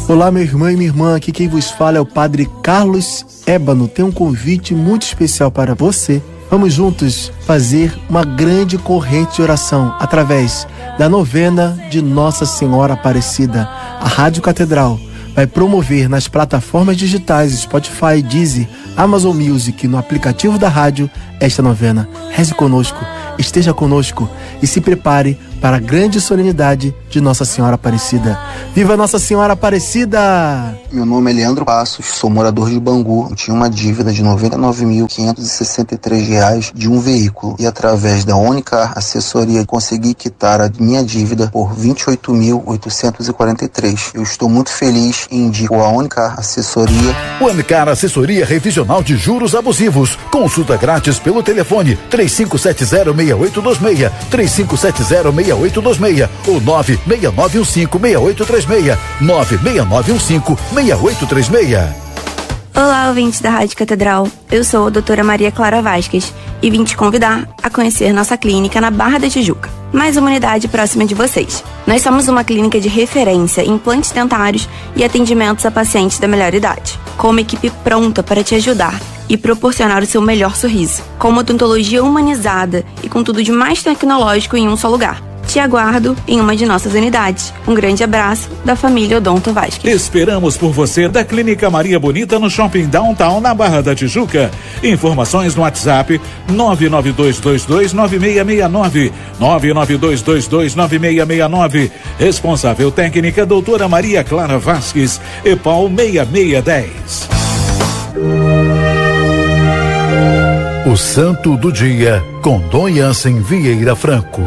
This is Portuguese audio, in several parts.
Olá, meu irmão e minha irmã, aqui quem vos fala é o Padre Carlos Ébano. Tem um convite muito especial para você. Vamos juntos fazer uma grande corrente de oração através da novena de Nossa Senhora Aparecida. A Rádio Catedral vai promover nas plataformas digitais Spotify, Deezer, Amazon Music, no aplicativo da rádio, esta novena. Reze conosco, esteja conosco e se prepare para a grande solenidade de Nossa Senhora Aparecida. Viva Nossa Senhora Aparecida! Meu nome é Leandro Passos, sou morador de Bangu. Eu tinha uma dívida de R$ 99.563 de um veículo e através da Unicar Assessoria consegui quitar a minha dívida por R$ 28.843. Eu estou muito feliz e indico a Unicar Assessoria. Unicar Assessoria Revisional de Juros Abusivos. Consulta grátis pelo telefone 3570-6826, 3570-6826 ou 96915-6836, 96915-6836. Olá, ouvintes da Rádio Catedral. Eu sou a doutora Maria Clara Vasquez e vim te convidar a conhecer nossa clínica na Barra da Tijuca, mais uma unidade próxima de vocês. Nós somos uma clínica de referência em implantes dentários e atendimentos a pacientes da melhor idade, com uma equipe pronta para te ajudar e proporcionar o seu melhor sorriso, com uma odontologia humanizada e com tudo de mais tecnológico em um só lugar. Te aguardo em uma de nossas unidades. Um grande abraço da família Odonto Vasquez. Esperamos por você da Clínica Maria Bonita no Shopping Downtown, na Barra da Tijuca. Informações no WhatsApp 992229669, 992229669. Responsável técnica doutora Maria Clara Vasquez, EPAL 6610. O Santo do Dia, com Dom Jansen Vieira Franco.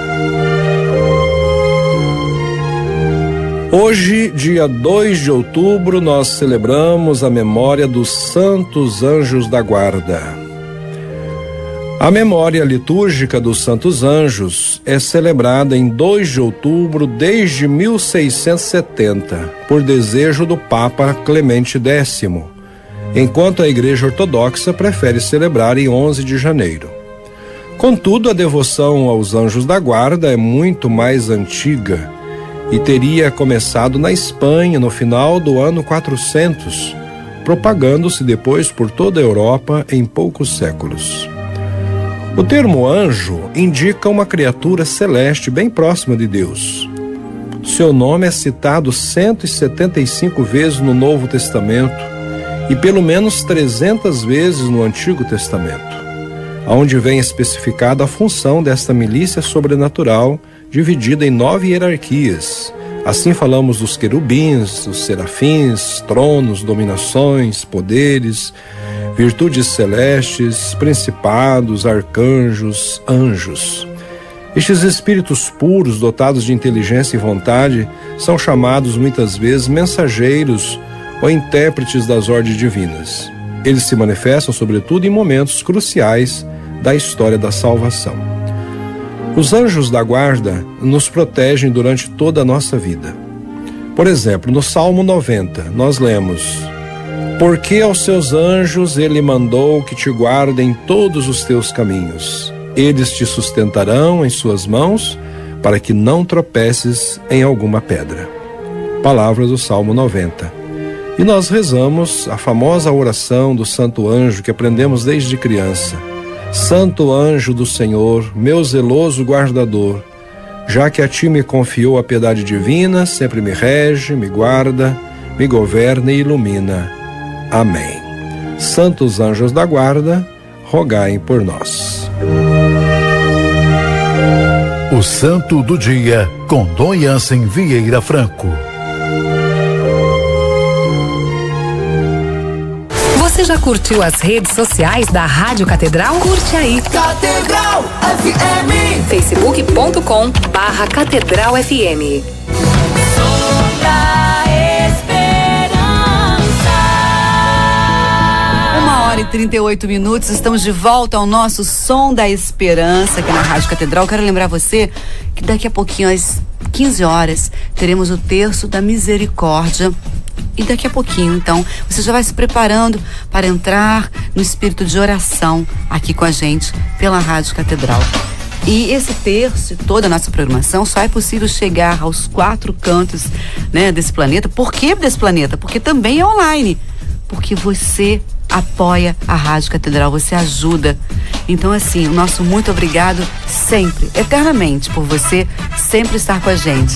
Hoje, dia 2 de outubro, nós celebramos a memória dos Santos Anjos da Guarda. A memória litúrgica dos Santos Anjos é celebrada em 2 de outubro desde 1670, por desejo do Papa Clemente X, enquanto a Igreja Ortodoxa prefere celebrar em 11 de janeiro. Contudo, a devoção aos Anjos da Guarda é muito mais antiga e teria começado na Espanha no final do ano 400, propagando-se depois por toda a Europa em poucos séculos. O termo anjo indica uma criatura celeste bem próxima de Deus. Seu nome é citado 175 vezes no Novo Testamento e pelo menos 300 vezes no Antigo Testamento, onde vem especificada a função desta milícia sobrenatural dividida em 9 hierarquias. Assim falamos dos querubins, dos serafins, tronos, dominações, poderes, virtudes celestes, principados, arcanjos, anjos. Estes espíritos puros, dotados de inteligência e vontade, são chamados muitas vezes mensageiros ou intérpretes das ordens divinas. Eles se manifestam, sobretudo, em momentos cruciais da história da salvação. Os anjos da guarda nos protegem durante toda a nossa vida. Por exemplo, no Salmo 90, nós lemos: porque aos seus anjos ele mandou que te guardem todos os teus caminhos. Eles te sustentarão em suas mãos, para que não tropeces em alguma pedra. Palavras do Salmo 90. E nós rezamos a famosa oração do Santo Anjo que aprendemos desde criança. Santo anjo do Senhor, meu zeloso guardador, já que a ti me confiou a piedade divina, sempre me rege, me guarda, me governa e ilumina. Amém. Santos anjos da guarda, rogai por nós. O Santo do Dia, com Dom Jansen Vieira Franco. Você já curtiu as redes sociais da Rádio Catedral? Curte aí. Catedral FM. Facebook.com/Catedral FM. Som da Esperança. 1h38, estamos de volta ao nosso Som da Esperança aqui na Rádio Catedral. Quero lembrar você que daqui a pouquinho, às 15 horas, teremos o Terço da Misericórdia. E daqui a pouquinho, então, você já vai se preparando para entrar no espírito de oração aqui com a gente pela Rádio Catedral. E esse terço, toda a nossa programação, só é possível chegar aos 4 cantos, né, desse planeta. Por que desse planeta? Porque também é online. Porque você apoia a Rádio Catedral, você ajuda. Então, assim, o nosso muito obrigado sempre, eternamente, por você sempre estar com a gente.